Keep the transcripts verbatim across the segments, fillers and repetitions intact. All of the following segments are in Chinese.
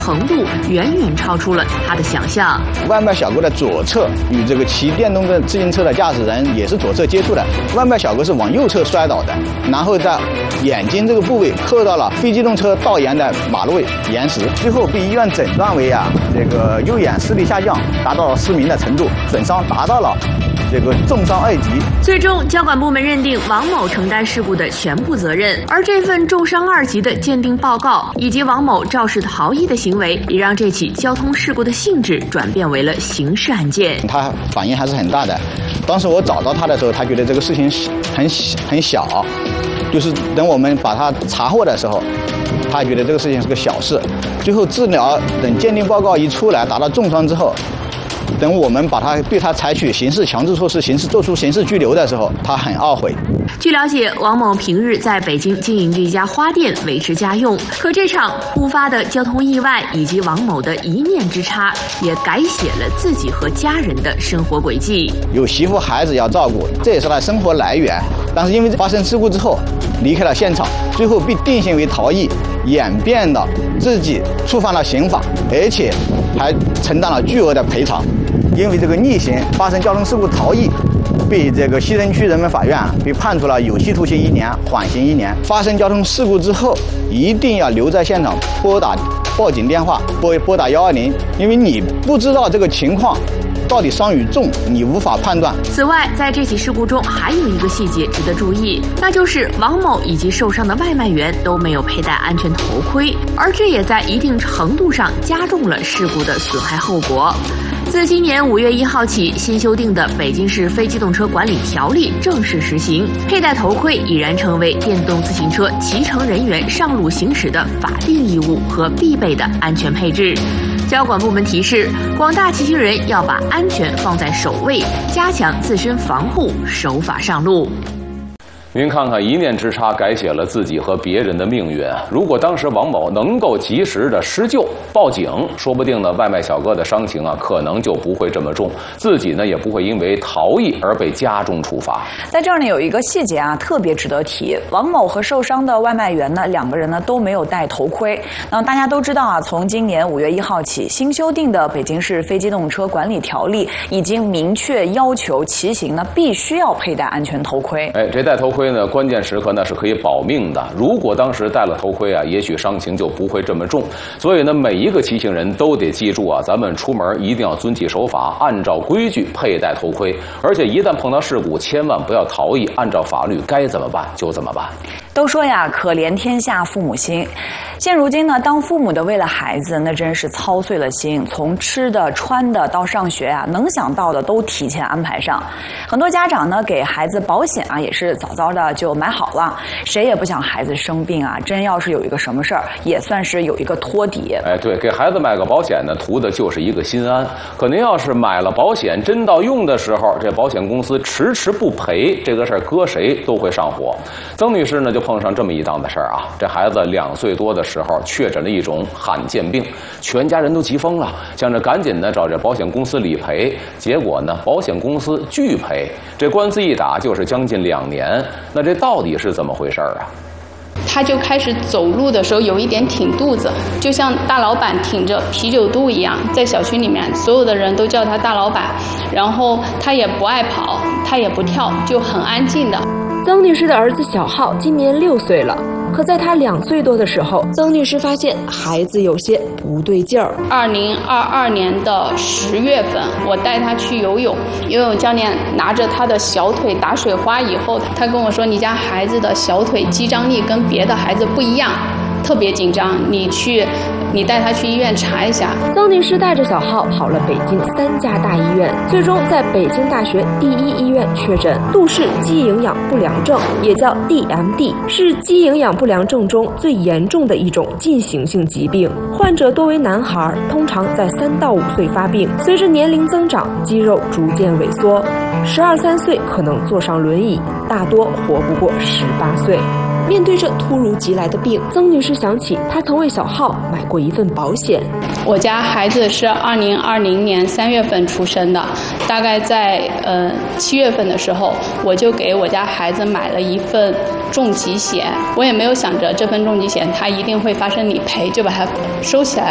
程度远远超出了他的想象。 外卖小哥的左侧与这个骑电动的自行车的驾驶人也是左侧接触的，外卖小哥是往右侧摔倒的，然后在眼睛这个部位磕到了非机动车道沿的马路岩石，最后被医院诊断为啊这个右眼视力下降，达到了失明的程度，损伤达到了这个重伤二级。 最终，交管部门认定王某承担事故的全部责任，而这份重伤二级的鉴定报告以及王某肇事逃逸的行为，也让这起交通事故的性质转变为了刑事案件。 他反应还是很大的。当时我找到他的时候，他觉得这个事情很很小，就是等我们把他查获的时候，他觉得这个事情是个小事。最后治疗等鉴定报告一出来，达到重伤之后，等我们把他对他采取刑事强制措施、刑事做出刑事拘留的时候，他很懊悔。 据了解，王某平日在北京经营着一家花店维持家用，可这场突发的交通意外以及王某的一念之差，也改写了自己和家人的生活轨迹。 有媳妇孩子要照顾，这也是他生活来源。但是因为发生事故之后离开了现场，最后被定性为逃逸，演变到自己触犯了刑法，而且还承担了巨额的赔偿。因为这个逆行发生交通事故逃逸，被这个西城区人民法院被判处了有期徒刑一年，缓刑一年。发生交通事故之后，一定要留在现场，拨打报警电话，拨拨打幺二零，因为你不知道这个情况到底伤与重，你无法判断。 此外，在这起事故中还有一个细节值得注意，那就是王某以及受伤的外卖员都没有佩戴安全头盔，而这也在一定程度上加重了事故的损害后果。自今年五月一号起，新修订的《北京市非机动车管理条例》正式实行，佩戴头盔已然成为电动自行车骑乘人员上路行驶的法定义务和必备的安全配置。交管部门提示，广大骑行人要把安全放在首位，加强自身防护，守法上路。 您看看，一念之差改写了自己和别人的命运。如果当时王某能够及时的施救报警，说不定呢，外卖小哥的伤情啊，可能就不会这么重，自己呢也不会因为逃逸而被加重处罚。 在这儿呢，有一个细节啊，特别值得提。王某和受伤的外卖员呢，两个人呢都没有戴头盔。那大家都知道啊，从今年五月一号起，新修订的《北京市非机动车管理条例》已经明确要求骑行呢必须要佩戴安全头盔。 哎，这戴头盔呢，关键时刻那是可以保命的。如果当时戴了头盔啊，也许伤情就不会这么重。所以呢，每一个骑行人都得记住啊，咱们出门一定要遵纪守法，按照规矩佩戴头盔。而且一旦碰到事故，千万不要逃逸，按照法律该怎么办就怎么办。 都说呀，可怜天下父母心。现如今呢，当父母的为了孩子，那真是操碎了心，从吃的、穿的到上学啊，能想到的都提前安排上。很多家长呢，给孩子保险啊，也是早早的就买好了。谁也不想孩子生病啊，真要是有一个什么事儿，也算是有一个托底。 哎，对，给孩子买个保险呢，图的就是一个心安。可您要是买了保险，真到用的时候，这保险公司迟迟不赔，这个事儿搁谁都会上火。曾女士呢，就碰上这么一档子事儿啊，这孩子两岁多的时候确诊了一种罕见病，全家人都急疯了，想着赶紧的找这保险公司理赔。结果呢，保险公司拒赔，这官司一打就是将近两年。那这到底是怎么回事啊？ 他就开始走路的时候有一点挺肚子，就像大老板挺着啤酒肚一样，在小区里面所有的人都叫他大老板。然后他也不爱跑，他也不跳，就很安静的。 曾女士的儿子小浩今年六岁了，可在他两岁多的时候，曾女士发现孩子有些不对劲儿。 二零二二年的十月份，我带他去游泳，游泳教练拿着他的小腿打水花以后，他跟我说：“你家孩子的小腿肌张力跟别的孩子不一样，特别紧张，你去。”你带他去医院查一下。 曾女士带着小浩跑了北京三家大医院，最终在北京大学第一医院确诊杜氏肌营养不良症，也叫 D M D， 是肌营养不良症中最严重的一种进行性疾病。患者多为男孩，通常在三到五岁发病，随着年龄增长，肌肉逐渐萎缩，十二三岁可能坐上轮椅，大多活不过十八岁。面对这突如其来的病，曾女士想起她曾为小浩买过一份保险。 我家孩子是二零二零年三月份出生的，大概在呃七月份的时候，我就给我家孩子买了一份重疾险。我也没有想着这份重疾险它一定会发生理赔，就把它收起来了。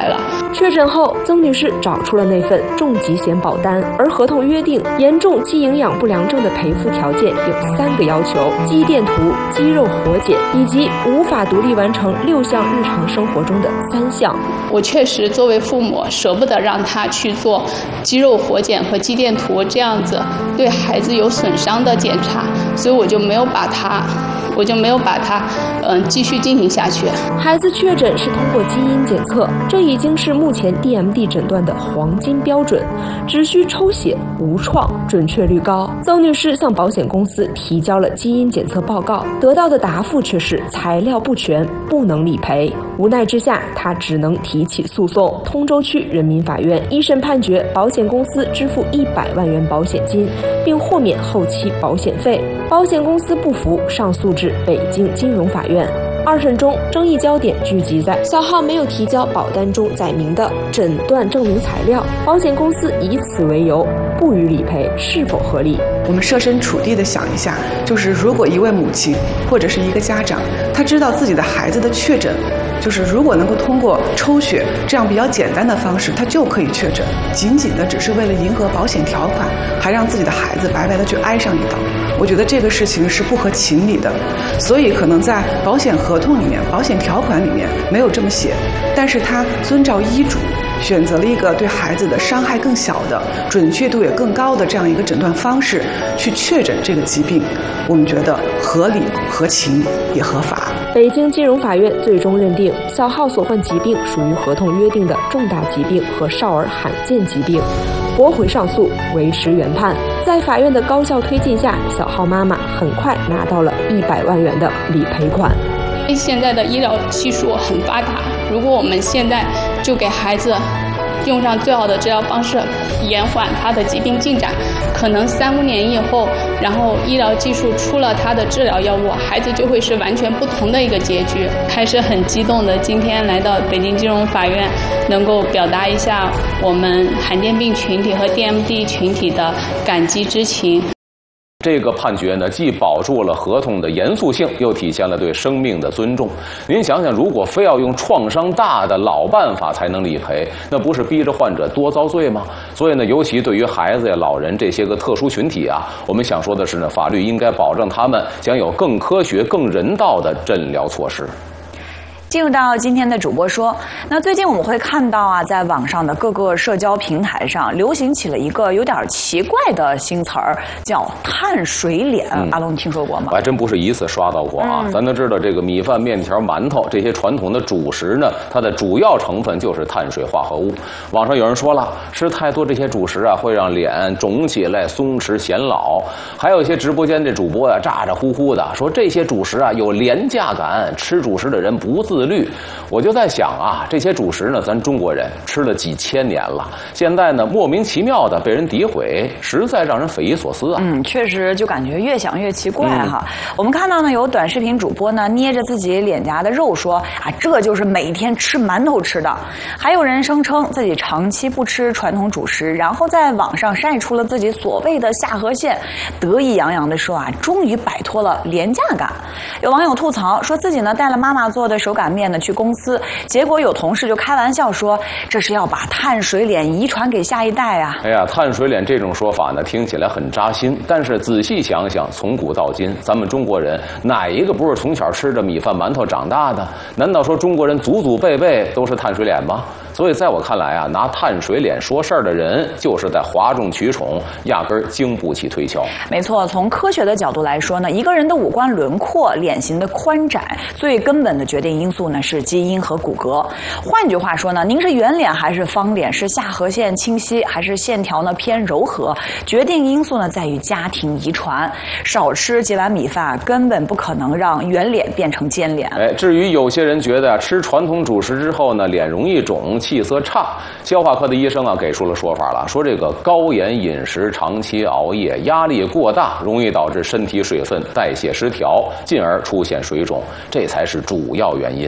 确诊后，曾女士找出了那份重疾险保单，而合同约定严重肌营养不良症的赔付条件有三个要求：肌电图、肌肉活检以及无法独立完成六项日常生活中的三项。 我确实作为父母舍不得让他去做肌肉活检和肌电图这样子对孩子有损伤的检查，所以我就没有把他我就没有把它嗯继续进行下去。 孩子确诊是通过基因检测，这已经是目前 D M D 诊断的黄金标准，只需抽血无创，准确率高。曾女士向保险公司提交了基因检测报告，得到的答复却是材料不全，不能理赔。无奈之下，她只能提起诉讼。通州区人民法院一审判决保险公司支付一百万元保险金，并豁免后期保险费。保险公司不服，上诉至北京金融法院。二审中，争议焦点聚集在小浩没有提交保单中载明的诊断证明材料，保险公司以此为由不予理赔，是否合理？ 我们设身处地的想一下，就是如果一位母亲或者是一个家长，他知道自己的孩子的确诊，就是如果能够通过抽血这样比较简单的方式，他就可以确诊，仅仅的只是为了迎合保险条款，还让自己的孩子白白的去挨上一刀，我觉得这个事情是不合情理的。所以可能在保险合同里面、保险条款里面没有这么写，但是他遵照医嘱选择了一个对孩子的伤害更小的、准确度也更高的这样一个诊断方式去确诊这个疾病，我们觉得合理、合情也合法。 北京金融法院最终认定小浩所患疾病属于合同约定的重大疾病和少儿罕见疾病，驳回上诉，维持原判。在法院的高效推进下，小浩妈妈很快拿到了一百万元的理赔款。 现在的医疗技术很发达，如果我们现在就给孩子用上最好的治疗方式，延缓他的疾病进展，可能三五年以后，然后医疗技术出了他的治疗药物，孩子就会是完全不同的一个结局。还是很激动的，今天来到北京金融法院，能够表达一下我们罕见病群体和 D M D 群体的感激之情。 这个判决呢，既保住了合同的严肃性，又体现了对生命的尊重。您想想，如果非要用创伤大的老办法才能理赔，那不是逼着患者多遭罪吗？所以呢，尤其对于孩子呀、老人这些个特殊群体啊，我们想说的是呢，法律应该保证他们享有更科学、更人道的诊疗措施。 进入到今天的主播说，那最近我们会看到啊，在网上的各个社交平台上流行起了一个有点奇怪的新词儿，叫碳水脸。嗯、阿龙，你听说过吗？ 我还真不是一次刷到过啊。嗯、咱都知道，这个米饭、面条、馒头这些传统的主食呢，它的主要成分就是碳水化合物。网上有人说了，吃太多这些主食啊，会让脸肿起来、松弛显老。还有一些直播间这主播呀、啊，咋咋呼呼的说这些主食啊有廉价感，吃主食的人不自。自律，我就在想啊，这些主食呢，咱中国人吃了几千年了，现在呢莫名其妙的被人诋毁，实在让人匪夷所思啊。 嗯，确实就感觉越想越奇怪哈。嗯、我们看到呢，有短视频主播呢捏着自己脸颊的肉说啊，这就是每天吃馒头吃的。还有人声称自己长期不吃传统主食，然后在网上晒出了自己所谓的下颌线，得意洋洋的说啊，终于摆脱了廉价感。有网友吐槽说自己呢带了妈妈做的手擀面呢去公司，结果有同事就开玩笑说这是要把碳水脸遗传给下一代啊。 哎呀，碳水脸这种说法呢听起来很扎心，但是仔细想想，从古到今咱们中国人哪一个不是从小吃着米饭馒头长大的？难道说中国人祖祖辈辈都是碳水脸吗？所以在我看来啊，拿碳水脸说事儿的人就是在哗众取宠，压根儿经不起推敲。 没错，从科学的角度来说呢，一个人的五官轮廓、脸型的宽窄，最根本的决定因素呢是基因和骨骼。换句话说呢，您是圆脸还是方脸，是下颌线清晰还是线条呢偏柔和，决定因素呢在于家庭遗传。少吃几碗米饭根本不可能让圆脸变成尖脸。 哎，至于有些人觉得吃传统主食之后呢，脸容易肿，气色差，消化科的医生啊给出了说法了，说这个高盐饮食、长期熬夜、压力过大，容易导致身体水分代谢失调，进而出现水肿，这才是主要原因。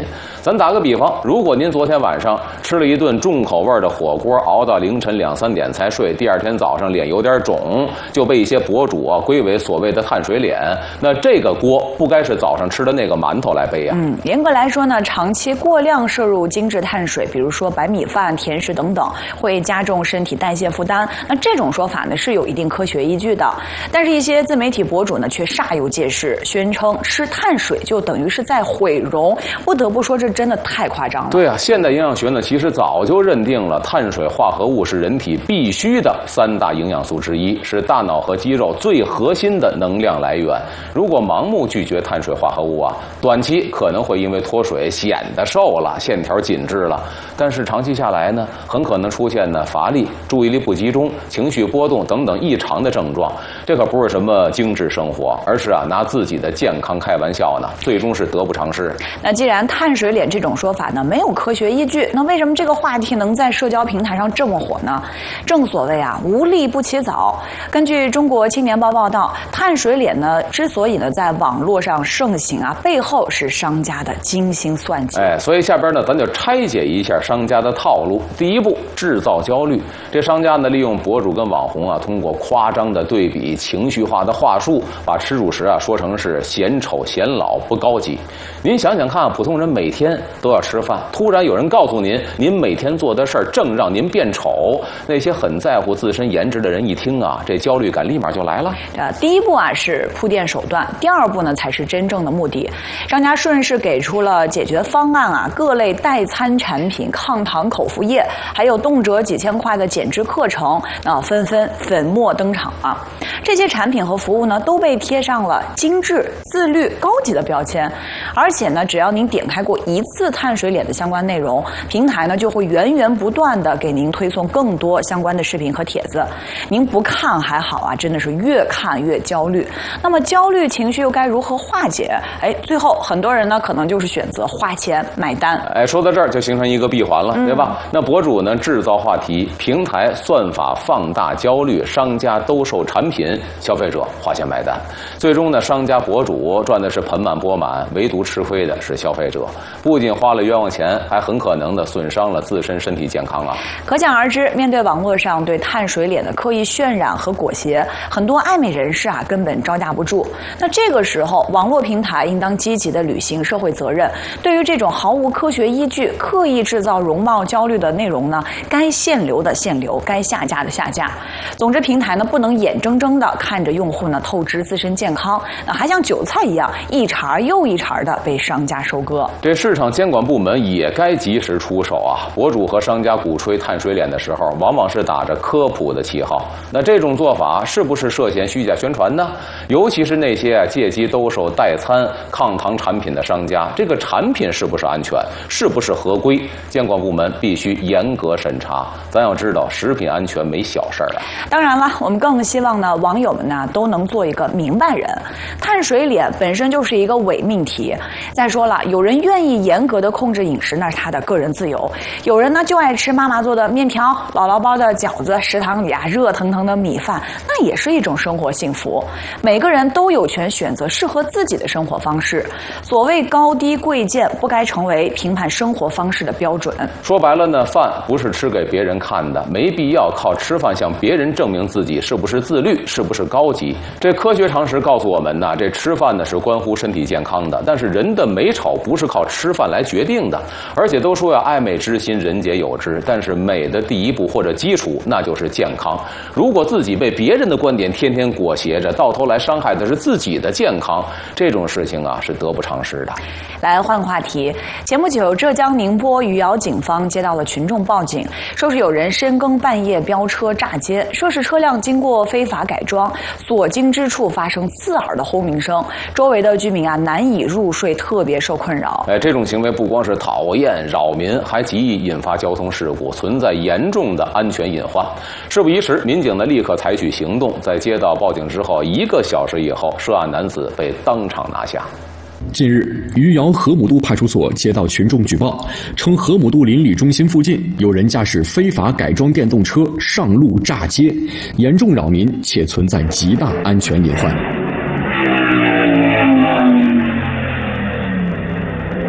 品。咱打个比方，如果您昨天晚上吃了一顿重口味的火锅，熬到凌晨两三点才睡，第二天早上脸有点肿，就被一些博主啊归为所谓的碳水脸，那这个锅不该是早上吃的那个馒头来背啊。 嗯，严格来说呢，长期过量摄入精致碳水，比如说白米饭、甜食等等，会加重身体代谢负担。那这种说法呢是有一定科学依据的，但是一些自媒体博主呢却煞有介事，宣称吃碳水就等于是在毁容。不得不说，这真的太夸张了。 对啊，现代营养学呢其实早就认定了碳水化合物是人体必须的三大营养素之一，是大脑和肌肉最核心的能量来源。如果盲目拒绝碳水化合物啊，短期可能会因为脱水显得瘦了，线条紧致了，但是长期下来呢，很可能出现呢乏力、注意力不集中、情绪波动等等异常的症状。这可不是什么精致生活，而是啊拿自己的健康开玩笑呢，最终是得不偿失。 那既然碳水脸这种说法呢没有科学依据，那为什么这个话题能在社交平台上这么火呢？正所谓啊，无利不起早。根据中国青年报报道，碳水脸呢之所以呢在网络上盛行啊，背后是商家的精心算计。 哎，所以下边呢，咱就拆解一下商家的套路。第一步，制造焦虑。这商家呢，利用博主跟网红啊，通过夸张的对比、情绪化的话术，把吃主食啊说成是显丑、显老、不高级。您想想看，普通人每天都要吃饭，突然有人告诉您，您每天做的事儿正让您变丑，那些很在乎自身颜值的人一听啊，这焦虑感立马就来了。 呃，第一步啊是铺垫手段，第二步呢才是真正的目的。商家顺势给出了解决方案啊，各类代餐产品、抗糖口服液，还有动辄几千块的减脂课程，那、呃、纷纷粉墨登场啊。这些产品和服务呢，都被贴上了精致、自律、高级的标签。而且呢，只要您点开过一次碳水脸的相关内容，平台呢就会源源不断的给您推送更多相关的视频和帖子。您不看还好啊，真的是越看越焦虑。那么焦虑情绪又该如何化解？哎，最后很多人呢可能就是选择花钱买单。 哎，说到这儿就形成一个闭环了，嗯、对吧？那博主呢制造话题，平台算法放大焦虑，商家兜售产品，消费者花钱买单。最终呢，商家博主赚的是盆满钵满，唯独吃亏的是消费者，不仅花了冤枉钱，还很可能的损伤了自身身体健康啊。 可想而知，面对网络上对碳水脸的刻意渲染和裹挟，很多爱美人士啊根本招架不住。那这个时候，网络平台应当积极的履行社会责任，对于这种毫无科学依据、刻意制造容貌焦虑的内容呢，该限流的限流，该下架的下架。总之，平台呢不能眼睁睁的看着用户呢透支自身健康，那还像韭菜一样一茬又一茬的被商家收割。 这市场监管部门也该及时出手啊！博主和商家鼓吹碳水脸的时候，往往是打着科普的旗号，那这种做法是不是涉嫌虚假宣传呢？尤其是那些啊借机兜售代餐、抗糖产品的商家，这个产品是不是安全，是不是合规？监管部门必须严格审查。咱要知道，食品安全没小事儿啊！ 当然了，我们更希望呢，网友们呢都能做一个明白人。碳水脸本身就是一个伪命题。再说了，有人愿意严格的控制饮食，那是他的个人自由；有人呢就爱吃妈妈做的面条、姥姥包的饺子，食堂里啊热腾腾的米饭，那也是一种生活幸福。每个人都有权选择适合自己的生活方式。所谓高低贵贱，不该成为评判生活方式的标准。 说白了呢，饭不是吃给别人看的，没必要靠吃饭向别人证明自己是不是自律，是不是高级。这科学常识告诉我们呢，这吃饭呢是关乎身体健康的，但是人的美丑不是靠吃饭来决定的。而且都说要爱美之心，人皆有之，但是美的第一步或者基础，那就是健康。如果自己被别人的观点天天裹挟着，到头来伤害的是自己的健康，这种事情啊是得不偿失的。 来换个话题，前不久浙江宁波余姚警方接到了群众报警，说是有人深更半夜飙车炸街，涉事车辆经过非法改装，所经之处发生刺耳的轰鸣声，周围的居民啊难以入睡，特别受困扰。 哎，这种行为不光是讨厌扰民，还极易引发交通事故，存在严重的安全隐患。事不宜迟，民警呢立刻采取行动，在接到报警之后一个小时以后，涉案男子被当场拿下。 近日，余姚河姆渡派出所接到群众举报，称河姆渡邻里中心附近有人驾驶非法改装电动车上路炸街，严重扰民且存在极大安全隐患。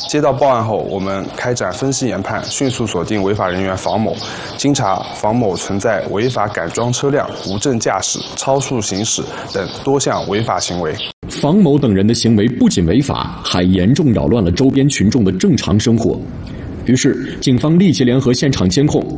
接到报案后，我们开展分析研判，迅速锁定违法人员房某。经查，房某存在违法改装车辆、无证驾驶、超速行驶等多项违法行为。 房某等人的行为不仅违法，还严重扰乱了周边群众的正常生活。于是，警方立即联合现场监控，